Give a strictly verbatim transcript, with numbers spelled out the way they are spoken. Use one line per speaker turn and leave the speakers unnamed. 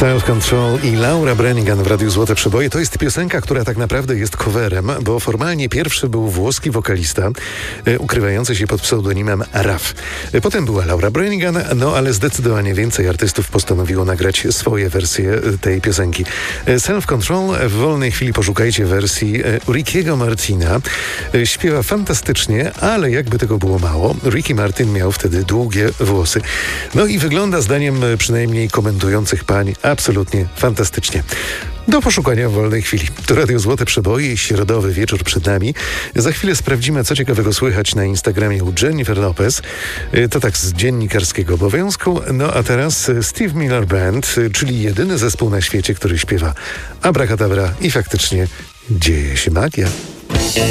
Self-Control i Laura Branigan w Radiu Złote Przeboje. To jest piosenka, która tak naprawdę jest coverem, bo formalnie pierwszy był włoski wokalista e, ukrywający się pod pseudonimem Raf. E, potem była Laura Branigan, no ale zdecydowanie więcej artystów postanowiło nagrać swoje wersje e, tej piosenki. E, Self-Control, w wolnej chwili poszukajcie wersji e, Rickiego Martina. E, śpiewa fantastycznie, ale jakby tego było mało, Ricky Martin miał wtedy długie włosy. No i wygląda zdaniem e, przynajmniej komentujących pań absolutnie fantastycznie. Do poszukania w wolnej chwili. To Radio Złote Przeboje i środowy wieczór przed nami. Za chwilę sprawdzimy, co ciekawego słychać na Instagramie u Jennifer Lopez. To tak z dziennikarskiego obowiązku. No a teraz Steve Miller Band, czyli jedyny zespół na świecie, który śpiewa abracadabra i faktycznie dzieje się magia.